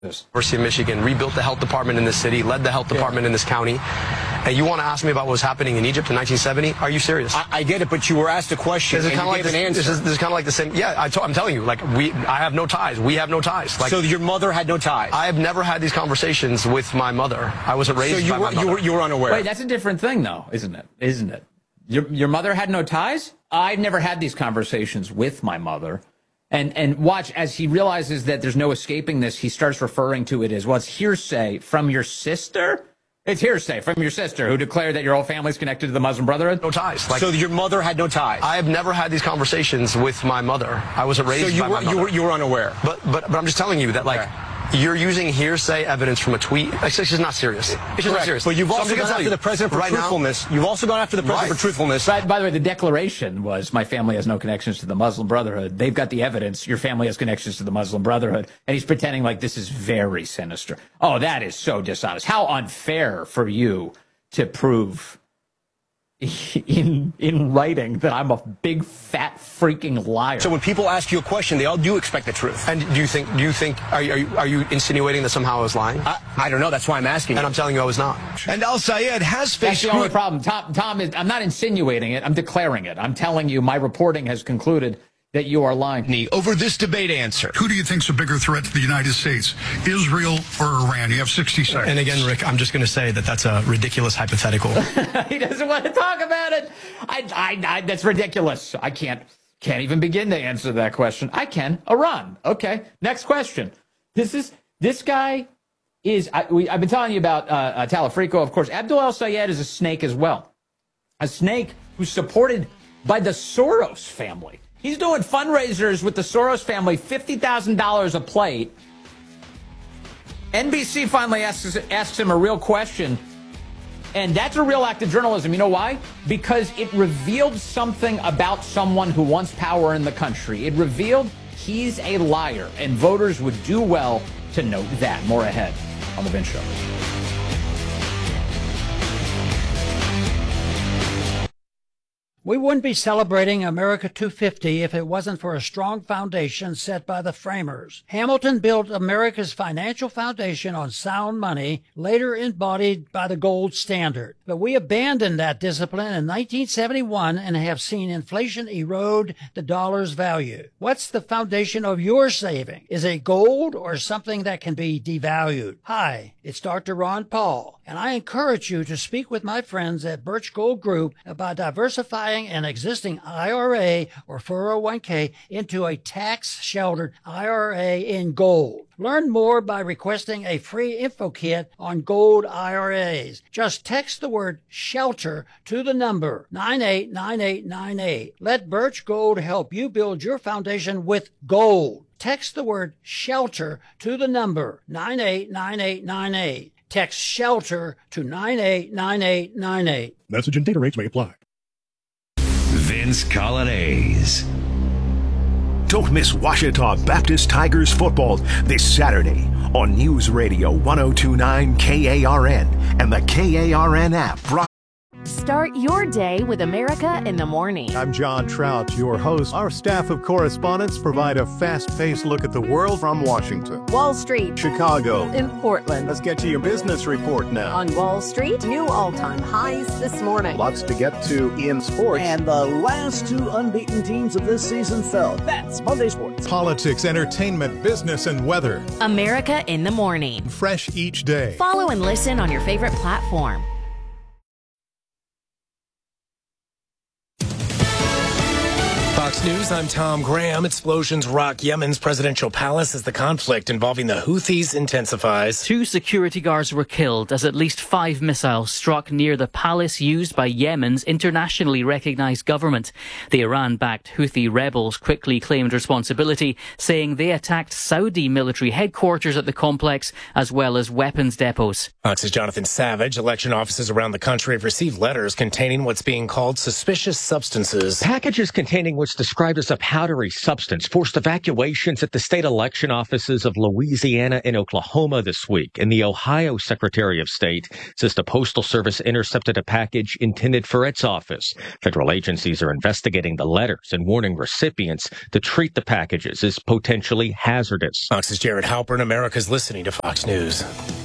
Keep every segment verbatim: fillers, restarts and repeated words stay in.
University of Michigan, rebuilt the health department in this city, led the health department yeah. in this county. And you want to ask me about what was happening in Egypt in nineteen seventy? Are you serious? I, I get it, but you were asked a question this is and kind you of like gave this, an answer. This is, this is kind of like the same. Yeah, I t- I'm telling you, like, we, I have no ties. We have no ties. Like, so your mother had no ties? I have never had these conversations with my mother. I wasn't raised so you by were, my mother. You were, you were unaware. Wait, that's a different thing, though, isn't it? Isn't it? Your, your mother had no ties? I've never had these conversations with my mother. And and watch, as he realizes that there's no escaping this, he starts referring to it as, well, it's hearsay from your sister? It's hearsay from your sister who declared that your whole family's connected to the Muslim Brotherhood? No ties. Like, so your mother had no ties? I have never had these conversations with my mother. I wasn't raised so you by were, my mother. You were, you were unaware? But, but, but I'm just telling you that, like... Okay. You're using hearsay evidence from a tweet. It's just not serious. It's just Correct. not serious. But you've so also gone after the president for right truthfulness. Now, you've also gone after the president right. for truthfulness. By, by the way, the declaration was, my family has no connections to the Muslim Brotherhood. They've got the evidence. Your family has connections to the Muslim Brotherhood. And he's pretending like this is very sinister. Oh, that is so dishonest. How unfair for you to prove in in writing that I'm a big fat freaking liar. So when people ask you a question, they all do expect the truth. And do you think do you think are you, are you, are you insinuating that somehow I was lying? I, I don't know. That's why I'm asking. And you. I'm telling you I was not. And Al-Sayed has faced. That's the only problem. Tom, Tom is. I'm not insinuating it. I'm declaring it. I'm telling you my reporting has concluded that you are lying. Over this debate answer. Who do you think's a bigger threat to the United States, Israel or Iran? You have sixty seconds. And again, Rick, I'm just going to say that that's a ridiculous hypothetical. He doesn't want to talk about it. I, I, I, that's ridiculous. I can't, can't even begin to answer that question. I can. Iran. Okay. Next question. This is, this guy is, I, we, I've been telling you about uh, uh, Talafrico, of course. Abdul Al-Sayed is a snake as well. A snake who's supported by the Soros family. He's doing fundraisers with the Soros family, fifty thousand dollars a plate. N B C finally asks, asks him a real question, and that's a real act of journalism. You know why? Because it revealed something about someone who wants power in the country. It revealed he's a liar, and voters would do well to note that. More ahead on The Vince Show. We wouldn't be celebrating America two fifty if it wasn't for a strong foundation set by the framers. Hamilton built America's financial foundation on sound money, later embodied by the gold standard. But we abandoned that discipline in nineteen seventy-one and have seen inflation erode the dollar's value. What's the foundation of your saving? Is it gold or something that can be devalued? Hi, it's Doctor Ron Paul, and I encourage you to speak with my friends at Birch Gold Group about diversifying an existing I R A or four oh one k into a tax-sheltered I R A in gold. Learn more by requesting a free info kit on gold I R As. Just text the word SHELTER to the number nine eight nine eight nine eight. Let Birch Gold help you build your foundation with gold. Text the word SHELTER to the number nine eight nine eight nine eight. Text SHELTER to nine eight nine eight nine eight. Message and data rates may apply. Vince Coglianese. Don't miss Ouachita Baptist Tigers football this Saturday on News Radio one oh two point nine K A R N and the K A R N app. Start your day with America in the Morning. I'm John Trout, your host. Our staff of correspondents provide a fast-paced look at the world from Washington, Wall Street, Chicago, and Portland. Let's get to your business report now. On Wall Street, new all-time highs this morning. Lots to get to in sports. And the last two unbeaten teams of this season fell. That's Monday Sports. Politics, entertainment, business, and weather. America in the Morning. Fresh each day. Follow and listen on your favorite platform. Fox News, I'm Tom Graham. Explosions rock Yemen's presidential palace as the conflict involving the Houthis intensifies. Two security guards were killed as at least five missiles struck near the palace used by Yemen's internationally recognized government. The Iran-backed Houthi rebels quickly claimed responsibility, saying they attacked Saudi military headquarters at the complex as well as weapons depots. Fox's Jonathan Savage. Election offices around the country have received letters containing what's being called suspicious substances. Packages containing which described as a powdery substance, forced evacuations at the state election offices of Louisiana and Oklahoma this week. And the Ohio Secretary of State says the Postal Service intercepted a package intended for its office. Federal agencies are investigating the letters and warning recipients to treat the packages as potentially hazardous. Fox's Jared Halpern. America's listening to Fox News.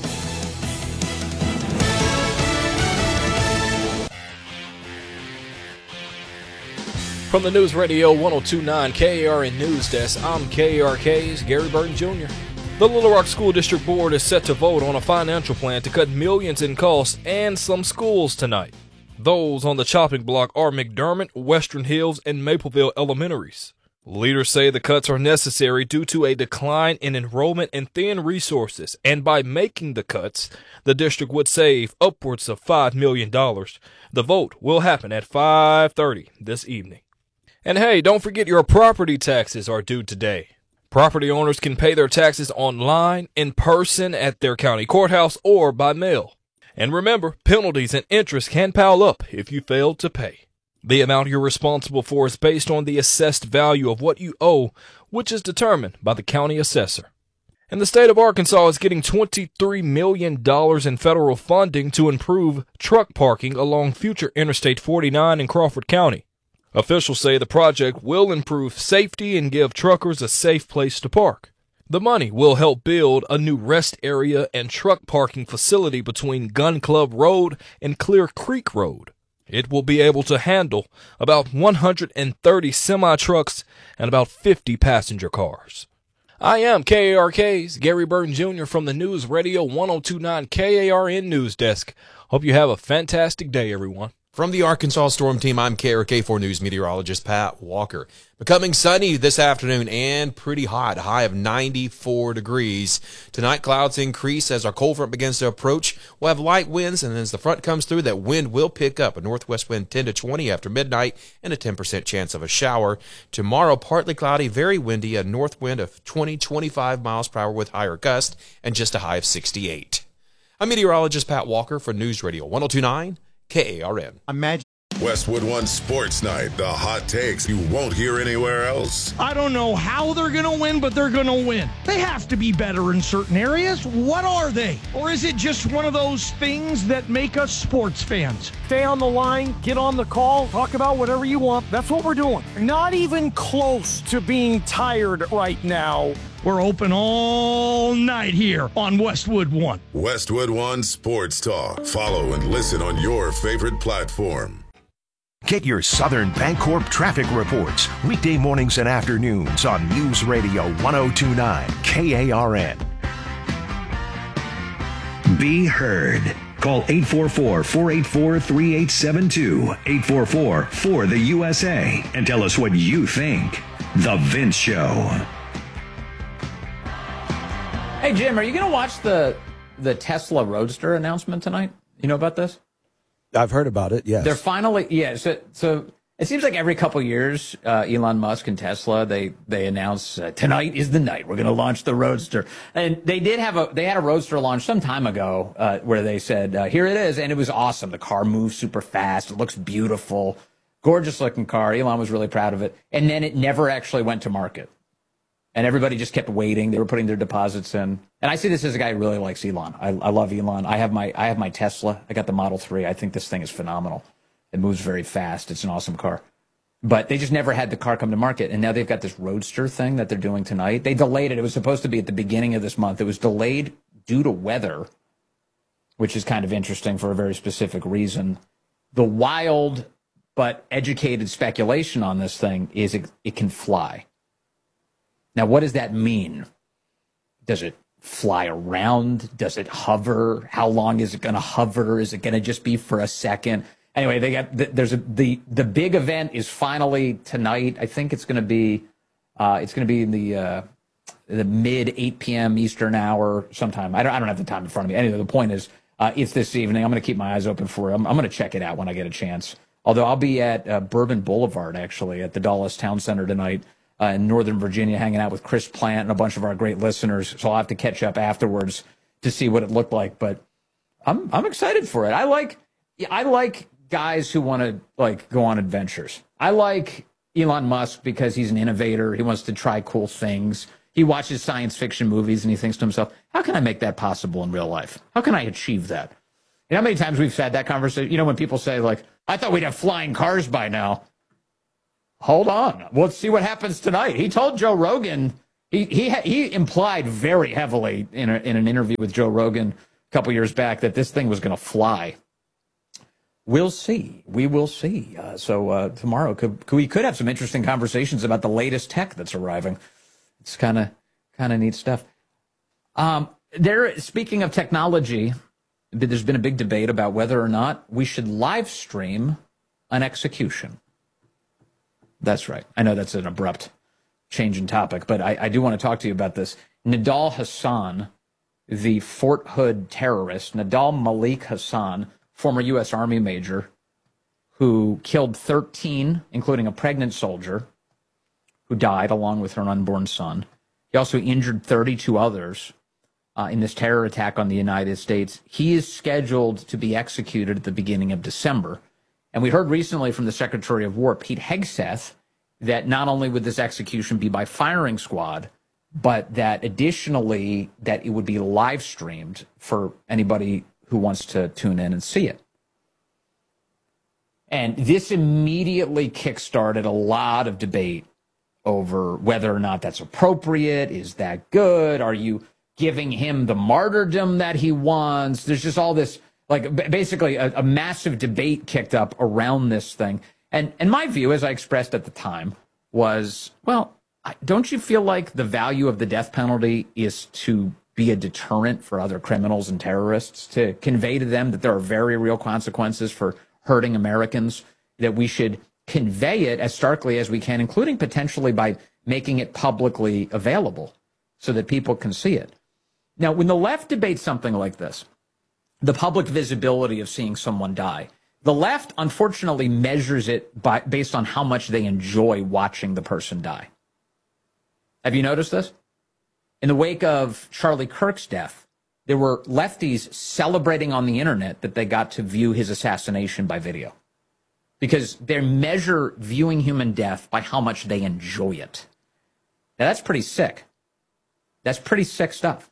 From the News Radio one oh two point nine K A R N News Desk, I'm K A R K's Gary Burton Junior The Little Rock School District Board is set to vote on a financial plan to cut millions in costs and some schools tonight. Those on the chopping block are McDermott, Western Hills, and Mapleville Elementaries. Leaders say the cuts are necessary due to a decline in enrollment and thin resources, and by making the cuts, the district would save upwards of five million dollars. The vote will happen at five thirty this evening. And hey, don't forget your property taxes are due today. Property owners can pay their taxes online, in person at their county courthouse, or by mail. And remember, penalties and interest can pile up if you fail to pay. The amount you're responsible for is based on the assessed value of what you owe, which is determined by the county assessor. And the state of Arkansas is getting twenty-three million dollars in federal funding to improve truck parking along future Interstate forty-nine in Crawford County. Officials say the project will improve safety and give truckers a safe place to park. The money will help build a new rest area and truck parking facility between Gun Club Road and Clear Creek Road. It will be able to handle about one hundred thirty semi-trucks and about fifty passenger cars. I am K A R K's Gary Burton Junior from the News Radio one oh two point nine K A R N News Desk. Hope you have a fantastic day, everyone. From the Arkansas Storm Team, I'm K A R K four News meteorologist Pat Walker. Becoming sunny this afternoon and pretty hot, a high of ninety-four degrees. Tonight, clouds increase as our cold front begins to approach. We'll have light winds, and as the front comes through, that wind will pick up. A northwest wind ten to twenty after midnight and a ten percent chance of a shower. Tomorrow, partly cloudy, very windy, a north wind of twenty to twenty-five miles per hour with higher gusts, and just a high of sixty-eight. I'm meteorologist Pat Walker for News Radio one oh two point nine K A R N. Imagine Westwood One Sports Night, the hot takes you won't hear anywhere else. I don't know how they're going to win, but they're going to win. They have to be better in certain areas. What are they? Or is it just one of those things that make us sports fans? Stay on the line, get on the call, talk about whatever you want. That's what we're doing. Not even close to being tired right now. We're open all night here on Westwood One. Westwood One Sports Talk. Follow and listen on your favorite platform. Get your Southern Bancorp traffic reports weekday mornings and afternoons on News Radio one oh two point nine K A R N. Be heard. Call eight four four, four eight four, three eight seven two, eight four four, four the U S A, and tell us what you think. The Vince Show. Hey, Jim, are you going to watch the the Tesla Roadster announcement tonight? You know about this? I've heard about it, yes. They're finally, yeah, so, so it seems like every couple of years, uh, Elon Musk and Tesla, they, they announce uh, tonight is the night we're going to launch the Roadster. And they did have a, they had a Roadster launch some time ago uh, where they said, uh, here it is. And it was awesome. The car moves super fast. It looks beautiful. Gorgeous looking car. Elon was really proud of it. And then it never actually went to market. And everybody just kept waiting. They were putting their deposits in. And I see this as a guy who really likes Elon. I, I love Elon. I have my I have my Tesla. I got the Model three. I think this thing is phenomenal. It moves very fast. It's an awesome car. But they just never had the car come to market. And now they've got this Roadster thing that they're doing tonight. They delayed it. It was supposed to be at the beginning of this month. It was delayed due to weather, which is kind of interesting for a very specific reason. The wild but educated speculation on this thing is it, it can fly. Now, what does that mean? Does it fly around? Does it hover? How long is it going to hover? Is it going to just be for a second? Anyway, they got there's a the the big event is finally tonight. I think it's going to be uh, it's going to be in the uh, the mid eight p.m. Eastern hour sometime. I don't I don't have the time in front of me. Anyway, the point is uh, it's this evening. I'm going to keep my eyes open for it. I'm, I'm going to check it out when I get a chance. Although I'll be at uh, Bourbon Boulevard actually at the Dulles Town Center tonight. Uh, in Northern Virginia, hanging out with Chris Plant and a bunch of our great listeners. So I'll have to catch up afterwards to see what it looked like. But I'm I'm excited for it. I like I like guys who want to like go on adventures. I like Elon Musk because he's an innovator. He wants to try cool things. He watches science fiction movies and he thinks to himself, how can I make that possible in real life? How can I achieve that? You know how many times we've had that conversation? You know, when people say, like, I thought we'd have flying cars by now. Hold on. Let's see what happens tonight. He told Joe Rogan, he he he implied very heavily in, a, in an interview with Joe Rogan a couple years back that this thing was going to fly. We'll see. We will see. Uh, so uh, tomorrow, could, could, we could have some interesting conversations about the latest tech that's arriving. It's kind of kind of neat stuff. Um, there. Speaking of technology, there's been a big debate about whether or not we should live stream an execution. That's right. I know that's an abrupt change in topic, but I, I do want to talk to you about this. Nidal Hasan, the Fort Hood terrorist, Nidal Malik Hasan, former U S Army major, who killed thirteen, including a pregnant soldier, who died along with her unborn son. He also injured thirty-two others uh, in this terror attack on the United States. He is scheduled to be executed at the beginning of December. And we heard recently from the Secretary of War, Pete Hegseth, that not only would this execution be by firing squad, but that additionally that it would be live streamed for anybody who wants to tune in and see it. And this immediately kickstarted a lot of debate over whether or not that's appropriate. Is that good? Are you giving him the martyrdom that he wants? There's just all this, like, basically a, a massive debate kicked up around this thing. And and my view, as I expressed at the time, was, well, don't you feel like the value of the death penalty is to be a deterrent for other criminals and terrorists, to convey to them that there are very real consequences for hurting Americans, that we should convey it as starkly as we can, including potentially by making it publicly available so that people can see it. Now, when the left debates something like this, the public visibility of seeing someone die, the left, unfortunately, measures it by, based on how much they enjoy watching the person die. Have you noticed this? In the wake of Charlie Kirk's death, there were lefties celebrating on the internet that they got to view his assassination by video, because they measure viewing human death by how much they enjoy it. Now, that's pretty sick. That's pretty sick stuff.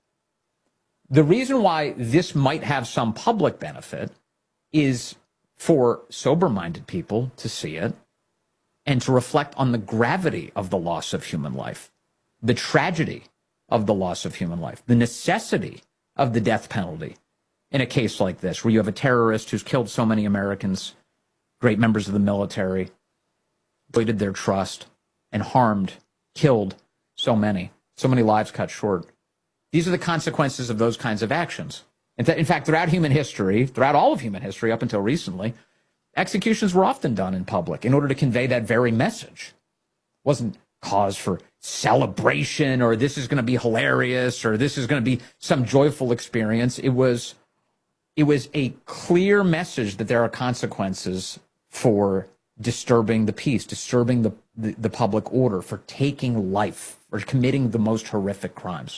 The reason why this might have some public benefit is for sober-minded people to see it and to reflect on the gravity of the loss of human life, the tragedy of the loss of human life, the necessity of the death penalty in a case like this, where you have a terrorist who's killed so many Americans, great members of the military, exploited their trust, and harmed, killed so many, so many lives cut short. These are the consequences of those kinds of actions. In, th- in fact, throughout human history, throughout all of human history up until recently, executions were often done in public in order to convey that very message. It wasn't cause for celebration, or this is going to be hilarious, or this is going to be some joyful experience. It was, it was a clear message that there are consequences for disturbing the peace, disturbing the, the, the public order, for taking life, or committing the most horrific crimes.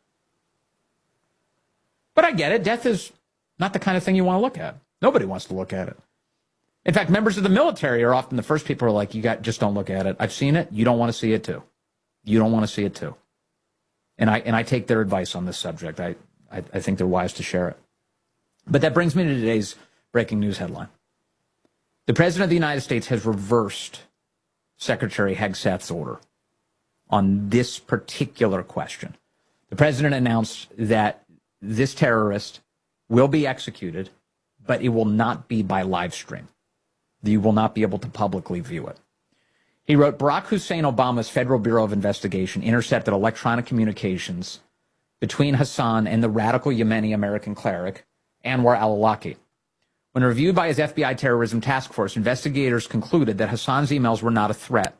But I get it. Death is not the kind of thing you want to look at. Nobody wants to look at it. In fact, members of the military are often the first people who are like, you got, just don't look at it. I've seen it. You don't want to see it too. You don't want to see it too. And I and I take their advice on this subject. I, I, I think they're wise to share it. But that brings me to today's breaking news headline. The President of the United States has reversed Secretary Hegseth's order on this particular question. The President announced that this terrorist will be executed, but it will not be by live stream. You will not be able to publicly view it. He wrote, Barack Hussein Obama's Federal Bureau of Investigation intercepted electronic communications between Hassan and the radical Yemeni American cleric, Anwar al-Awlaki. When reviewed by his F B I terrorism task force, investigators concluded that Hassan's emails were not a threat.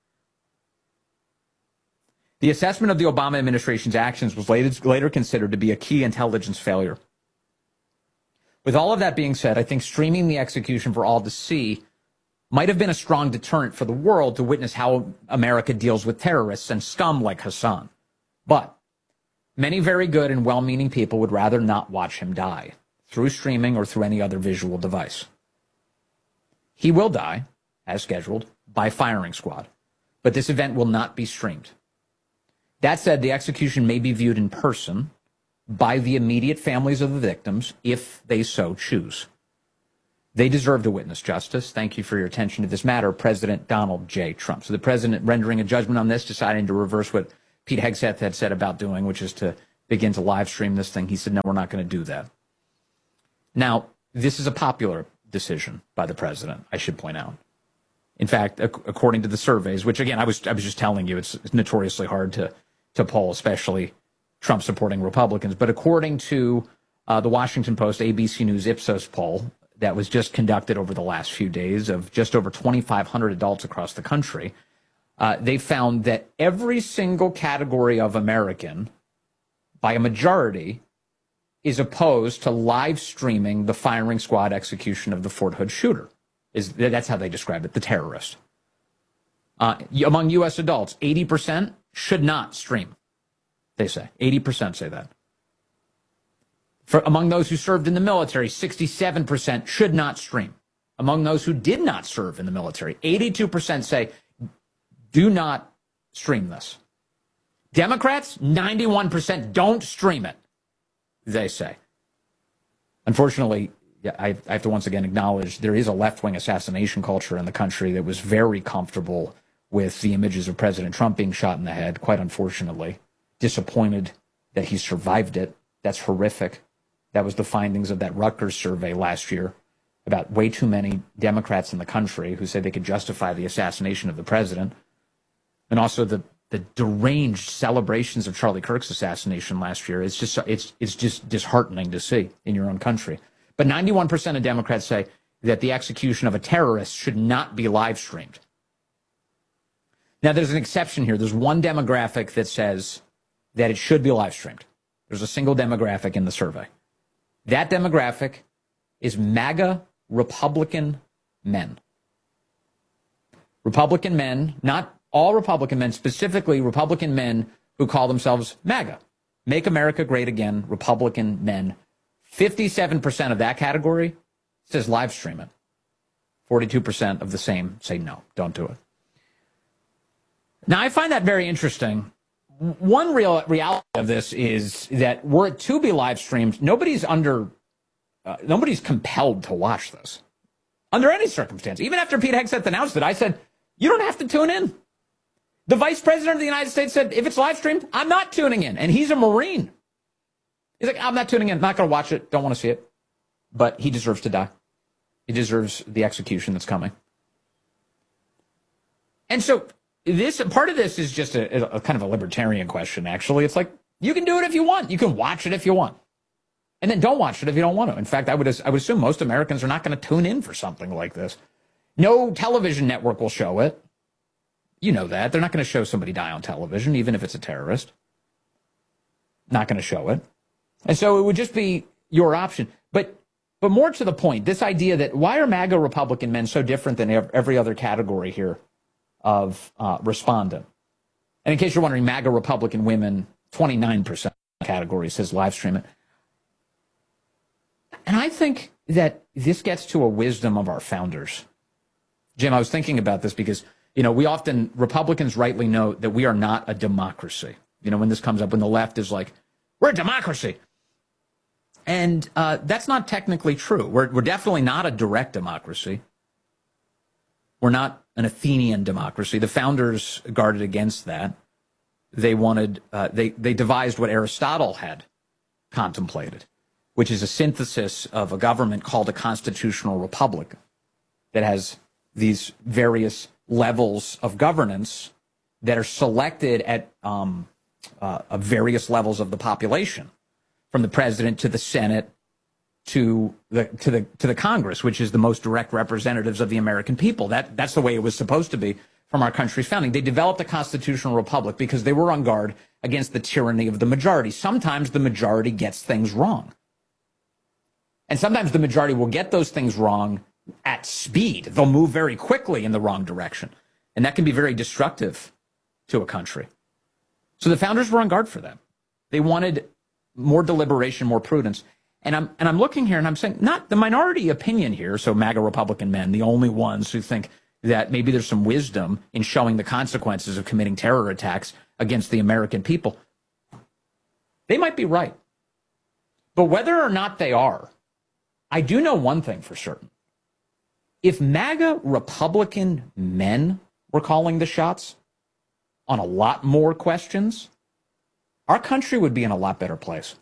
The assessment of the Obama administration's actions was later, later considered to be a key intelligence failure. With all of that being said, I think streaming the execution for all to see might have been a strong deterrent for the world to witness how America deals with terrorists and scum like Hassan. But many very good and well-meaning people would rather not watch him die, through streaming or through any other visual device. He will die, as scheduled, by firing squad, but this event will not be streamed. That said, the execution may be viewed in person by the immediate families of the victims if they so choose. They deserve to witness justice. Thank you for your attention to this matter, President Donald J. Trump. So the president rendering a judgment on this, deciding to reverse what Pete Hegseth had said about doing, which is to begin to live stream this thing. He said, no, we're not going to do that. Now, this is a popular decision by the president, I should point out. In fact, ac- according to the surveys, which again, I was I was just telling you, it's, it's notoriously hard to, to poll, especially Trump supporting Republicans. But according to uh, the Washington Post, A B C News Ipsos poll that was just conducted over the last few days of just over twenty-five hundred adults across the country, uh, they found that every single category of American, by a majority, is opposed to live streaming the firing squad execution of the Fort Hood shooter. Is that's how they describe it, the terrorist. Uh, among U S adults, eighty percent should not stream, they say. eighty percent say that. For, among those who served in the military, sixty-seven percent should not stream. Among those who did not serve in the military, eighty-two percent say, do not stream this. Democrats, ninety-one percent don't stream it, they say. Unfortunately, yeah, I, I have to once again acknowledge there is a left-wing assassination culture in the country that was very comfortable with the images of President Trump being shot in the head, quite unfortunately. Disappointed that he survived it. That's horrific. That was the findings of that Rutgers survey last year about way too many Democrats in the country who said they could justify the assassination of the president. And also the, the deranged celebrations of Charlie Kirk's assassination last year. It's just, it's, it's just disheartening to see in your own country. But ninety-one percent of Democrats say that the execution of a terrorist should not be live streamed. Now, there's an exception here. There's one demographic that says that it should be live streamed. There's a single demographic in the survey. That demographic is MAGA Republican men. Republican men, not all Republican men, specifically Republican men who call themselves MAGA. Make America Great Again, Republican men. fifty-seven percent of that category says live stream it. forty-two percent of the same say no, don't do it. Now, I find that very interesting. One real reality of this is that were it to be live streamed, nobody's under, uh, nobody's compelled to watch this under any circumstance. Even after Pete Hegseth announced it, I said, you don't have to tune in. The vice president of the United States said, if it's live streamed, I'm not tuning in. And he's a Marine. He's like, I'm not tuning in, not going to watch it, don't want to see it. But he deserves to die. He deserves the execution that's coming. And so this part of this is just a, a kind of a libertarian question, actually. It's like, you can do it if you want. You can watch it if you want. And then don't watch it if you don't want to. In fact, I would, I would assume most Americans are not going to tune in for something like this. No television network will show it. You know that. They're not going to show somebody die on television, even if it's a terrorist. Not going to show it. And so it would just be your option. But but more to the point, this idea that why are MAGA Republican men so different than every other category here of uh, respondent? And in case you're wondering, MAGA Republican women, twenty-nine percent category says live stream it. And I think that this gets to a wisdom of our founders. Jim, I was thinking about this because, you know, we often, Republicans rightly note that we are not a democracy. You know, when this comes up, when the left is like, we're a democracy. And uh, that's not technically true. We're, we're definitely not a direct democracy. We're not an Athenian democracy. The founders guarded against that. They wanted, uh, they, they devised what Aristotle had contemplated, which is a synthesis of a government called a constitutional republic that has these various levels of governance that are selected at um, uh, various levels of the population, from the president to the Senate to the to the to the Congress, which is the most direct representatives of the American people. That that's the way it was supposed to be from our country's founding. They developed a constitutional republic because they were on guard against the tyranny of the majority. Sometimes the majority gets things wrong. And sometimes the majority will get those things wrong at speed. They'll move very quickly in the wrong direction. And that can be very destructive to a country. So the founders were on guard for that. They wanted more deliberation, more prudence. And I'm and I'm looking here and I'm saying, not the minority opinion here, so MAGA Republican men, the only ones who think that maybe there's some wisdom in showing the consequences of committing terror attacks against the American people. They might be right. But whether or not they are, I do know one thing for certain. If MAGA Republican men were calling the shots on a lot more questions, our country would be in a lot better place.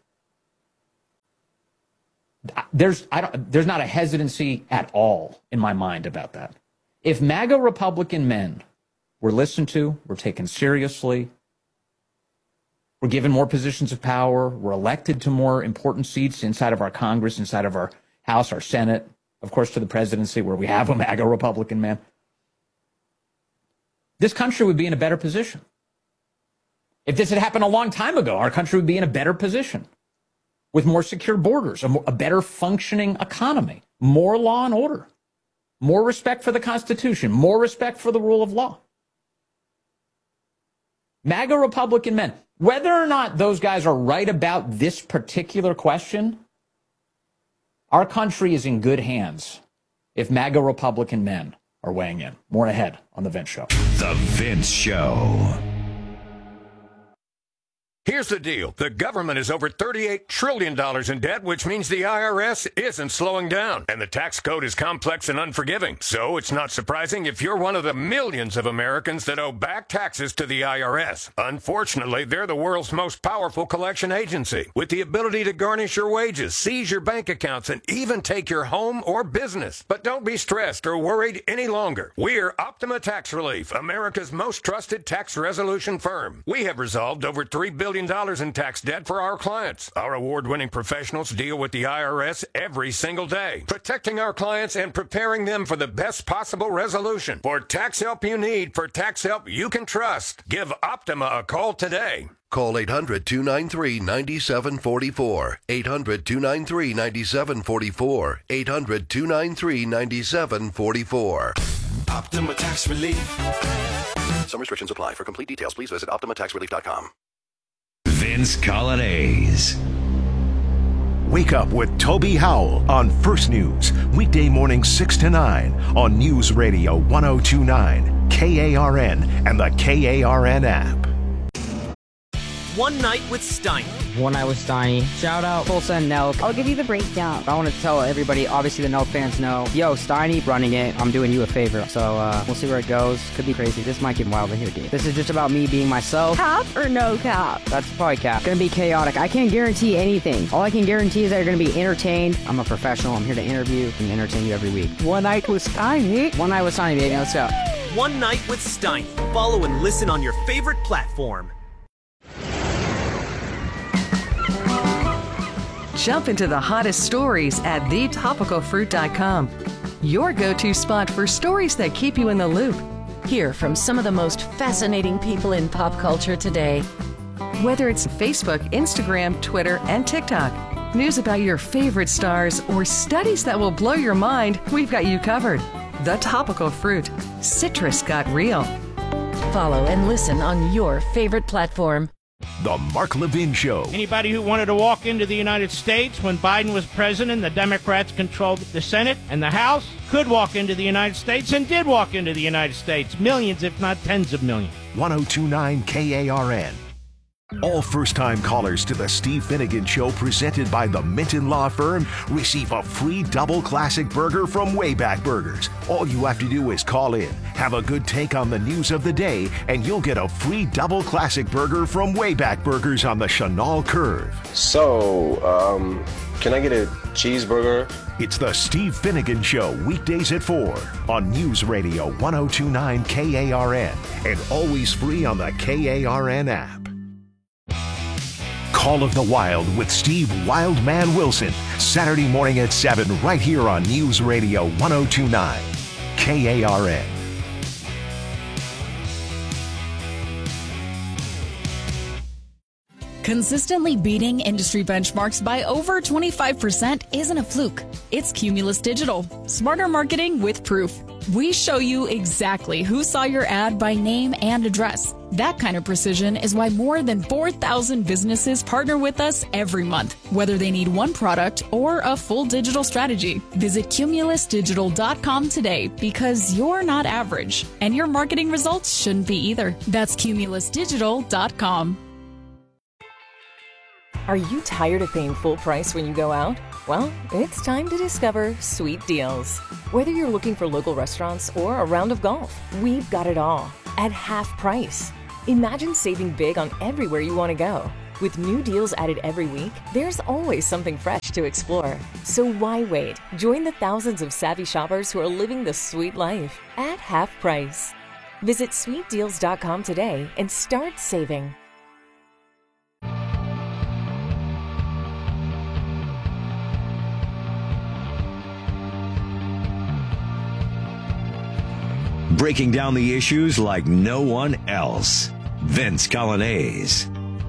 There's, I don't, there's not a hesitancy at all in my mind about that. If MAGA Republican men were listened to, were taken seriously, were given more positions of power, were elected to more important seats inside of our Congress, inside of our House, our Senate, of course, to the presidency, where we have a MAGA Republican man, this country would be in a better position. If this had happened a long time ago, our country would be in a better position with more secure borders, a, more, a better functioning economy, more law and order, more respect for the Constitution, more respect for the rule of law. MAGA Republican men, whether or not those guys are right about this particular question, our country is in good hands if MAGA Republican men are weighing in. More ahead on The Vince Show. The Vince Show. Here's the deal. The government is over thirty-eight trillion dollars in debt, which means the I R S isn't slowing down. And the tax code is complex and unforgiving. So it's not surprising if you're one of the millions of Americans that owe back taxes to the I R S. Unfortunately, they're the world's most powerful collection agency, with the ability to garnish your wages, seize your bank accounts, and even take your home or business. But don't be stressed or worried any longer. We're Optima Tax Relief, America's most trusted tax resolution firm. We have resolved over three billion dollars in tax debt for our clients. Our award-winning professionals deal with the I R S every single day, protecting our clients and preparing them for the best possible resolution. For tax help you need, for tax help you can trust, give Optima a call today. Call eight hundred, two nine three, nine seven four four. eight hundred, two nine three, nine seven four four. eight hundred, two nine three, nine seven four four. Optima Tax Relief. Some restrictions apply. For complete details, please visit optima tax relief dot com. Vince Colonnese. Wake up with Toby Howell on First News, weekday morning six to nine on News Radio one oh two point nine, K A R N, and the K A R N app. One Night with Steiny. One Night with Steiny. Shout out Full Send Nelk. I'll give you the breakdown. I want to tell everybody, obviously the Nelk fans know, yo, Steiny running it. I'm doing you a favor. So uh, we'll see where it goes. Could be crazy. This might get wild in here, dude. This is just about me being myself. Cap or no cap? That's probably cap. Gonna be chaotic. I can't guarantee anything. All I can guarantee is that you're gonna be entertained. I'm a professional. I'm here to interview and entertain you every week. One Night with Steiny. One Night with Steiny, baby. Let's go. One Night with Steiny. Follow and listen on your favorite platform. Jump into the hottest stories at the topical fruit dot com. Your go-to spot for stories that keep you in the loop. Hear from some of the most fascinating people in pop culture today. Whether it's Facebook, Instagram, Twitter, and TikTok, news about your favorite stars, or studies that will blow your mind, we've got you covered. The Topical Fruit. Citrus got real. Follow and listen on your favorite platform. The Mark Levin Show. Anybody who wanted to walk into the United States when Biden was president, the Democrats controlled the Senate and the House, could walk into the United States and did walk into the United States. Millions, if not tens of millions. one oh two point nine K A R N. All first-time callers to the Steve Finnegan Show presented by the Minton Law Firm receive a free double classic burger from Wayback Burgers. All you have to do is call in, have a good take on the news of the day, and you'll get a free double classic burger from Wayback Burgers on the Chenal Curve. So, um, can I get a cheeseburger? It's the Steve Finnegan Show, weekdays at four on News Radio one oh two point nine K A R N and always free on the K A R N app. Call of the Wild with Steve Wildman Wilson, Saturday morning at seven, right here on News Radio one oh two point nine K A R N. Consistently beating industry benchmarks by over twenty-five percent isn't a fluke. It's Cumulus Digital. Smarter marketing with proof. We show you exactly who saw your ad by name and address. That kind of precision is why more than four thousand businesses partner with us every month, whether they need one product or a full digital strategy. Visit cumulus digital dot com today because you're not average, and your marketing results shouldn't be either. That's cumulus digital dot com. Are you tired of paying full price when you go out? Well, it's time to discover Sweet Deals. Whether you're looking for local restaurants or a round of golf, we've got it all at half price. Imagine saving big on everywhere you want to go. With new deals added every week, there's always something fresh to explore. So why wait? Join the thousands of savvy shoppers who are living the sweet life at half price. Visit sweet deals dot com today and start saving. Breaking down the issues like no one else. Vince Coglianese.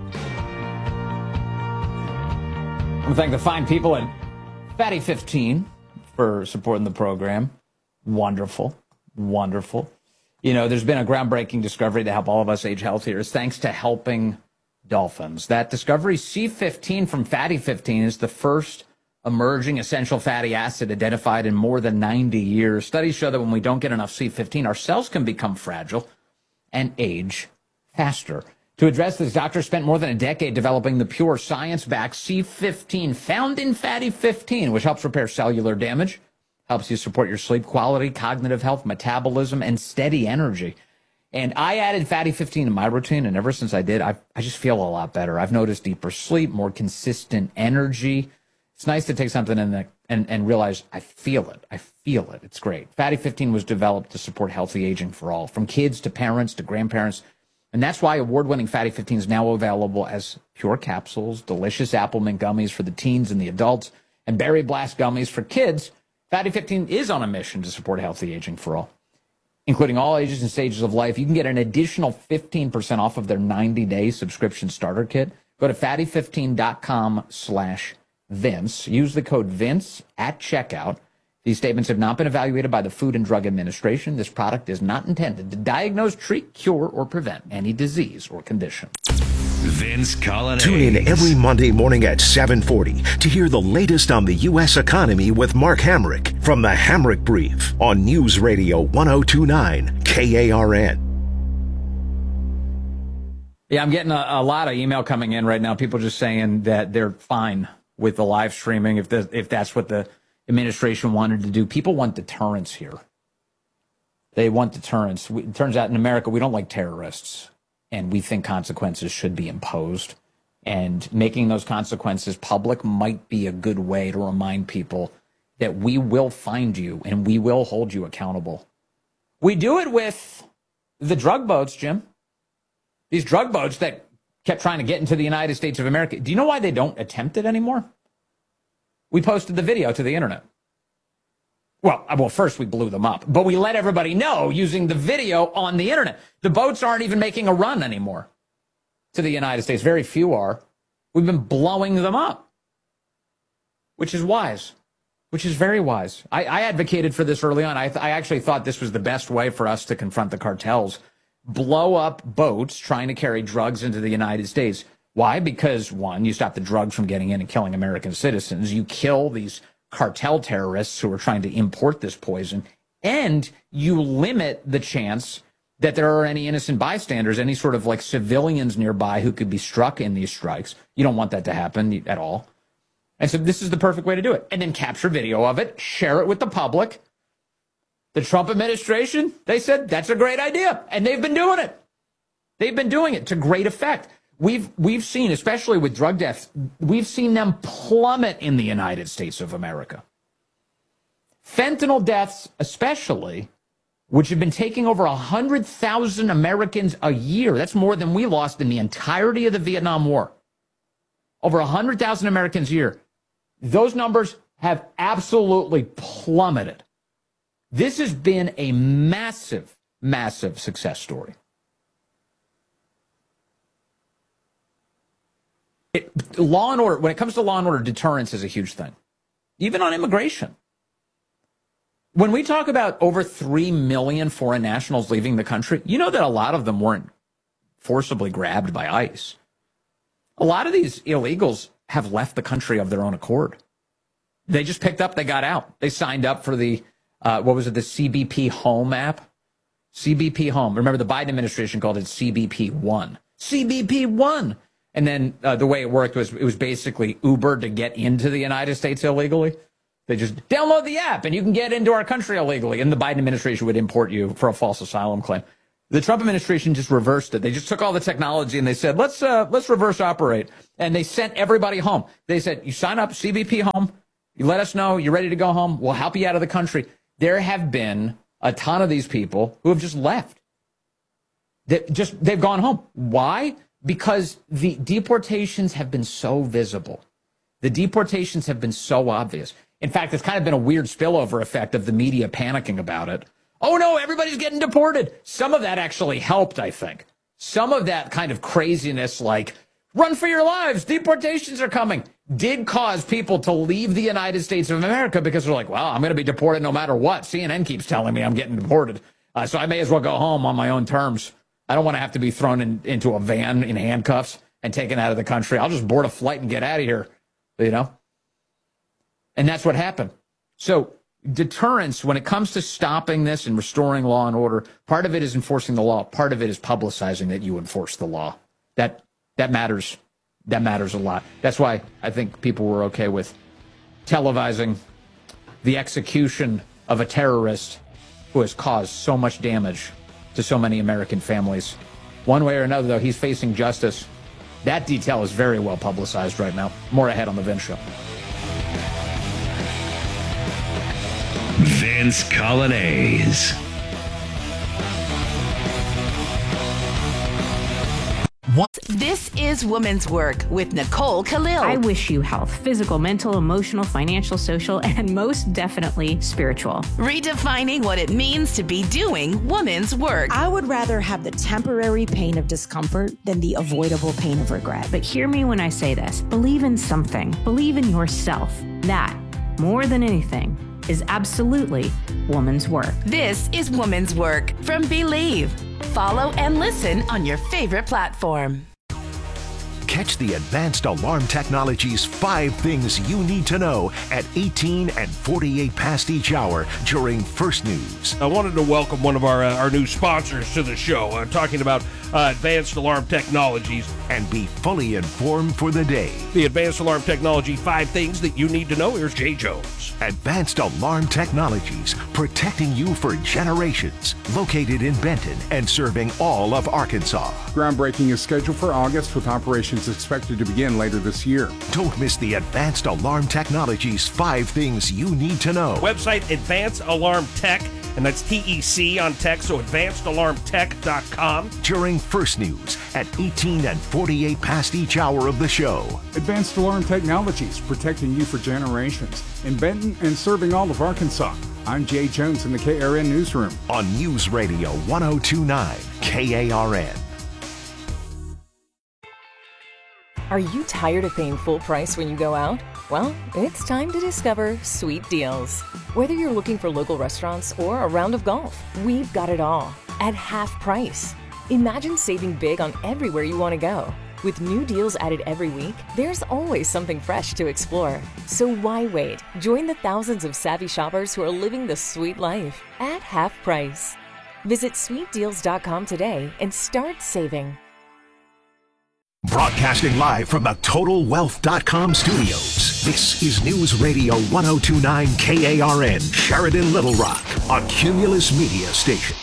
I want to thank the fine people at Fatty fifteen for supporting the program. Wonderful. Wonderful. You know, there's been a groundbreaking discovery to help all of us age healthier. It's thanks to helping dolphins. That discovery, C fifteen from Fatty fifteen, is the first emerging essential fatty acid identified in more than ninety years. Studies show that when we don't get enough C fifteen, our cells can become fragile and age faster. To address this, doctors spent more than a decade developing the pure science-backed C fifteen found in Fatty fifteen, which helps repair cellular damage, helps you support your sleep quality, cognitive health, metabolism, and steady energy. And I added Fatty fifteen to my routine, and ever since I did, I I just feel a lot better. I've noticed deeper sleep, more consistent energy. It's nice to take something in the, and, and realize I feel it. I feel it. It's great. Fatty fifteen was developed to support healthy aging for all, from kids to parents to grandparents. And that's why award-winning Fatty fifteen is now available as pure capsules, delicious apple mint gummies for the teens and the adults, and berry blast gummies for kids. Fatty fifteen is on a mission to support healthy aging for all, including all ages and stages of life. You can get an additional fifteen percent off of their ninety-day subscription starter kit. Go to fatty fifteen dot com slash Vince. Use the code Vince at checkout. These statements have not been evaluated by the Food and Drug Administration. This product is not intended to diagnose, treat, cure, or prevent any disease or condition. Vince Coglianese. Tune in every Monday morning at seven forty to hear the latest on the U S economy with Mark Hamrick from the Hamrick Brief on News Radio one oh two point nine K A R N. Yeah, I'm getting a, a lot of email coming in right now. People just saying that they're fine with the live streaming if the, if that's what the administration wanted to do. People want deterrence here. They want deterrence. We, it turns out in America, we don't like terrorists, and we think consequences should be imposed. And making those consequences public might be a good way to remind people that we will find you and we will hold you accountable. We do it with the drug boats, Jim. These drug boats that kept trying to get into the United States of America. Do you know why they don't attempt it anymore? We posted the video to the internet. Well, well, first we blew them up, but we let everybody know using the video on the internet. The boats aren't even making a run anymore to the United States. Very few are. We've been blowing them up, which is wise, which is very wise. I, I advocated for this early on. I, th- I actually thought this was the best way for us to confront the cartels. Blow up boats trying to carry drugs into the United States. Why? Because, one, you stop the drugs from getting in and killing American citizens. You kill these cartel terrorists who are trying to import this poison, and you limit the chance that there are any innocent bystanders, any sort of like civilians nearby who could be struck in these strikes. You don't want that to happen at all. And so this is the perfect way to do it. And then capture video of it, share it with the public. The Trump administration, they said, that's a great idea. And they've been doing it. They've been doing it to great effect. We've we've seen, especially with drug deaths, we've seen them plummet in the United States of America. Fentanyl deaths especially, which have been taking over one hundred thousand Americans a year. That's more than we lost in the entirety of the Vietnam War. Over one hundred thousand Americans a year. Those numbers have absolutely plummeted. This has been a massive, massive success story. It, law and order, when it comes to law and order, deterrence is a huge thing, even on immigration. When we talk about over three million foreign nationals leaving the country, you know that a lot of them weren't forcibly grabbed by ICE. A lot of these illegals have left the country of their own accord. They just picked up, they got out. They signed up for the, uh, what was it, the C B P Home app? C B P Home. Remember, the Biden administration called it C B P one. C B P one. And then uh, the way it worked was it was basically Uber to get into the United States illegally. They just download the app and you can get into our country illegally. And the Biden administration would import you for a false asylum claim. The Trump administration just reversed it. They just took all the technology and they said, let's uh, let's reverse operate. And they sent everybody home. They said, you sign up, C B P Home. You let us know you're ready to go home. We'll help you out of the country. There have been a ton of these people who have just left. They just they've gone home. Why? Because the deportations have been so visible. The deportations have been so obvious. In fact, it's kind of been a weird spillover effect of the media panicking about it. Oh, no, everybody's getting deported. Some of that actually helped, I think. Some of that kind of craziness, like, run for your lives, deportations are coming, did cause people to leave the United States of America because they're like, well, I'm going to be deported no matter what. C N N keeps telling me I'm getting deported, uh, so I may as well go home on my own terms. I don't want to have to be thrown in, into a van in handcuffs and taken out of the country. I'll just board a flight and get out of here, you know? And that's what happened. So deterrence, when it comes to stopping this and restoring law and order, part of it is enforcing the law. Part of it is publicizing that you enforce the law. That that matters. That matters a lot. That's why I think people were okay with televising the execution of a terrorist who has caused so much damage to so many American families. One way or another, though, he's facing justice. That detail is very well publicized right now. More ahead on The Vince Show. Vince Colonnese. What? This is Women's Work with Nicole Khalil. I wish you health, physical, mental, emotional, financial, social, and most definitely spiritual. Redefining what it means to be doing women's work. I would rather have the temporary pain of discomfort than the avoidable pain of regret. But hear me when I say this. Believe in something. Believe in yourself. That, more than anything, is absolutely woman's work. This is Woman's Work from Believe. Follow and listen on your favorite platform. Catch the Advanced Alarm Technologies five things you need to know at eighteen and forty-eight past each hour during First News. I wanted to welcome one of our uh, our new sponsors to the show, uh, talking about uh, Advanced Alarm Technologies. And be fully informed for the day. The Advanced Alarm Technology five things that you need to know. Here's Jay Jones. Advanced Alarm Technologies, protecting you for generations. Located in Benton and serving all of Arkansas. Groundbreaking is scheduled for August, with operations expected to begin later this year. Don't miss the Advanced Alarm Technologies five things you need to know. Website Advanced Alarm Tech, and that's T E C on tech, so advanced alarm tech dot com. During First News at eighteen and forty-eight past each hour of the show. Advanced Alarm Technologies, protecting you for generations. In Benton and serving all of Arkansas. I'm Jay Jones in the K R N Newsroom. On News Radio one oh two point nine K A R N. Are you tired of paying full price when you go out? Well, it's time to discover Sweet Deals. Whether you're looking for local restaurants or a round of golf, we've got it all at half price. Imagine saving big on everywhere you want to go. With new deals added every week, there's always something fresh to explore. So why wait? Join the thousands of savvy shoppers who are living the sweet life at half price. Visit sweet deals dot com today and start saving. Broadcasting live from the Total Wealth dot com studios, this is News Radio one oh two point nine K A R N, Sheridan, Little Rock, on Cumulus Media Station.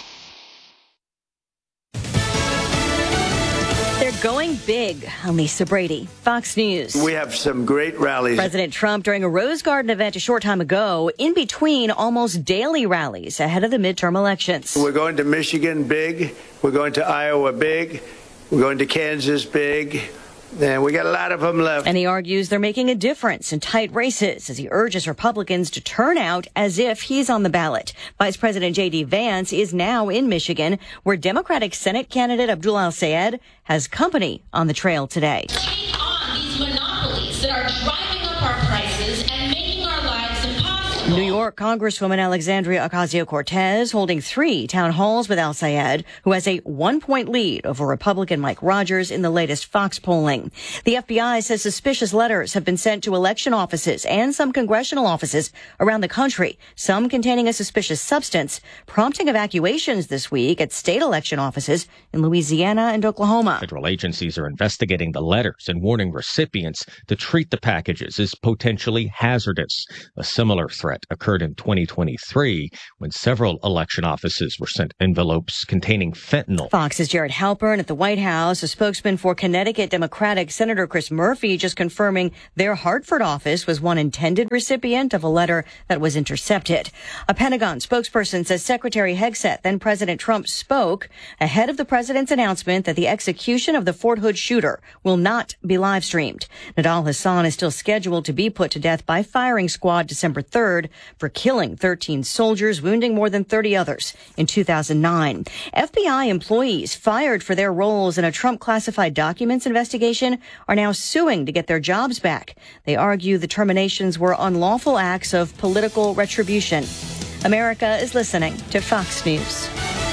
They're going big. I'm Lisa Brady, Fox News. We have some great rallies. President Trump during a Rose Garden event a short time ago, in between almost daily rallies ahead of the midterm elections. We're going to Michigan big. We're going to Iowa big. We're going to Kansas big, and we got a lot of them left. And he argues they're making a difference in tight races as he urges Republicans to turn out as if he's on the ballot. Vice President J D. Vance is now in Michigan, where Democratic Senate candidate Abdul Al-Sayed has company on the trail today. On these these monopolies that are driving up our prices and making our lives impossible. New York Congresswoman Alexandria Ocasio-Cortez holding three town halls with Al-Sayed, who has a one-point lead over Republican Mike Rogers in the latest Fox polling. The F B I says suspicious letters have been sent to election offices and some congressional offices around the country, some containing a suspicious substance, prompting evacuations this week at state election offices in Louisiana and Oklahoma. Federal agencies are investigating the letters and warning recipients to treat the packages as potentially hazardous. A similar threat occurred in twenty twenty-three when several election offices were sent envelopes containing fentanyl. Fox's Jared Halpern at the White House, a spokesman for Connecticut Democratic Senator Chris Murphy, just confirming their Hartford office was one intended recipient of a letter that was intercepted. A Pentagon spokesperson says Secretary Hegseth, then President Trump, spoke ahead of the president's announcement that the execution of the Fort Hood shooter will not be live streamed. Nidal Hassan is still scheduled to be put to death by firing squad December third for killing thirteen soldiers, wounding more than thirty others in two thousand nine. F B I employees fired for their roles in a Trump classified documents investigation are now suing to get their jobs back. They argue the terminations were unlawful acts of political retribution. America is listening to Fox News.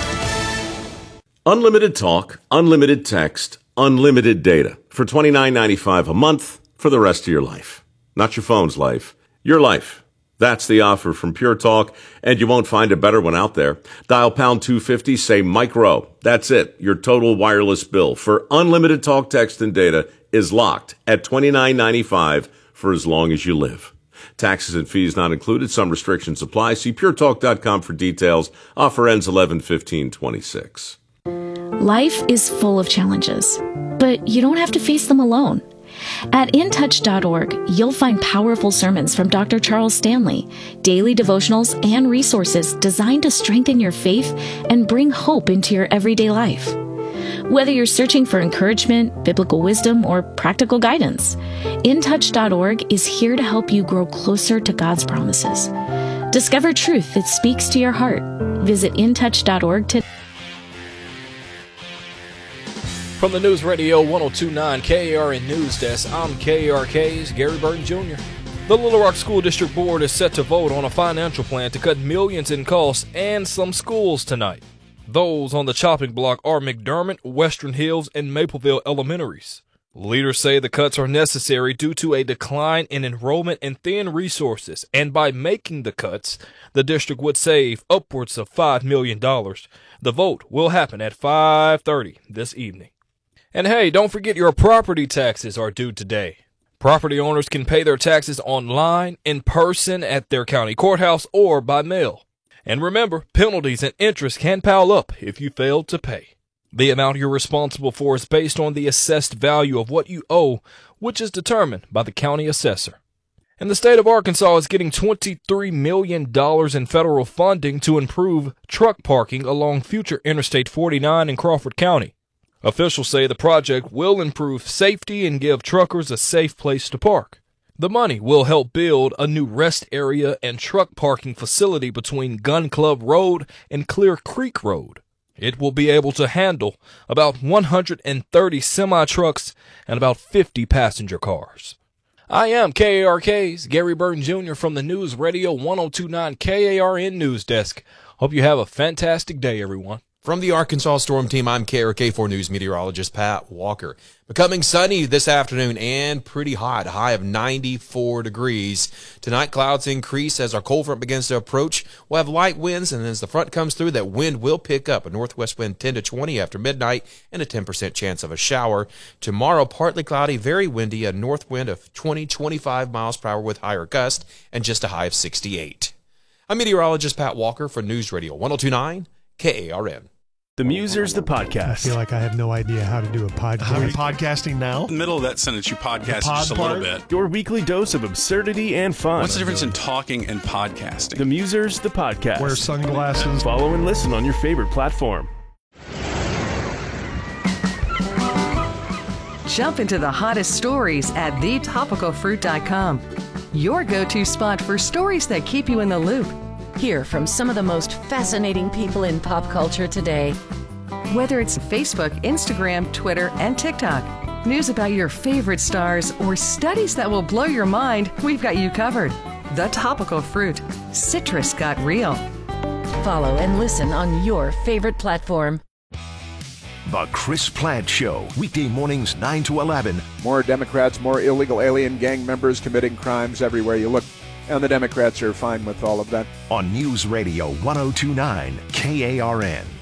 Unlimited talk, unlimited text, unlimited data for twenty-nine ninety-five a month for the rest of your life. Not your phone's life, your life. That's the offer from Pure Talk, and you won't find a better one out there. Dial pound two fifty, say Mike Rowe. That's it. Your total wireless bill for unlimited talk, text, and data is locked at twenty-nine ninety-five for as long as you live. Taxes and fees not included. Some restrictions apply. See pure talk dot com for details. Offer ends eleven fifteen twenty-six. Life is full of challenges, but you don't have to face them alone. At in touch dot org, you'll find powerful sermons from Doctor Charles Stanley, daily devotionals, and resources designed to strengthen your faith and bring hope into your everyday life. Whether you're searching for encouragement, biblical wisdom, or practical guidance, in touch dot org is here to help you grow closer to God's promises. Discover truth that speaks to your heart. Visit in touch dot org today. From the News Radio one oh two point nine K A R N News Desk, I'm K A R K's Gary Burton Junior The Little Rock School District Board is set to vote on a financial plan to cut millions in costs and some schools tonight. Those on the chopping block are McDermott, Western Hills, and Mapleville Elementaries. Leaders say the cuts are necessary due to a decline in enrollment and thin resources, and by making the cuts, the district would save upwards of five million dollars. The vote will happen at five thirty this evening. And hey, don't forget your property taxes are due today. Property owners can pay their taxes online, in person at their county courthouse, or by mail. And remember, penalties and interest can pile up if you fail to pay. The amount you're responsible for is based on the assessed value of what you owe, which is determined by the county assessor. And the state of Arkansas is getting twenty-three million dollars in federal funding to improve truck parking along future Interstate forty-nine in Crawford County. Officials say the project will improve safety and give truckers a safe place to park. The money will help build a new rest area and truck parking facility between Gun Club Road and Clear Creek Road. It will be able to handle about one hundred thirty semi-trucks and about fifty passenger cars. I am K A R K's Gary Burton Junior from the News Radio one oh two point nine K A R N News Desk. Hope you have a fantastic day, everyone. From the Arkansas Storm Team, I'm K A R K four News meteorologist Pat Walker. Becoming sunny this afternoon and pretty hot, a high of ninety-four degrees. Tonight, clouds increase as our cold front begins to approach. We'll have light winds, and as the front comes through, that wind will pick up. A northwest wind ten to twenty after midnight and a ten percent chance of a shower. Tomorrow, partly cloudy, very windy, a north wind of twenty to twenty-five miles per hour with higher gust, and just a high of sixty-eight. I'm meteorologist Pat Walker for News Radio one oh two point nine K A R N. The Musers, the podcast. I feel like I have no idea how to do a podcast. I'm podcasting now. In the middle of that sentence, you podcast just a little bit. Your weekly dose of absurdity and fun. What's the difference in talking and podcasting? The Musers, the podcast. Wear sunglasses. Follow and listen on your favorite platform. Jump into the hottest stories at the topical fruit dot com. Your go-to spot for stories that keep you in the loop. Hear from some of the most fascinating people in pop culture today. Whether it's Facebook, Instagram, Twitter, and TikTok. News about your favorite stars or studies that will blow your mind, we've got you covered. The Topical Fruit. Citrus got real. Follow and listen on your favorite platform. The Chris Plant Show, weekday mornings nine to eleven. More Democrats, more illegal alien gang members committing crimes everywhere you look. And the Democrats are fine with all of that. On News Radio one oh two point nine K A R N.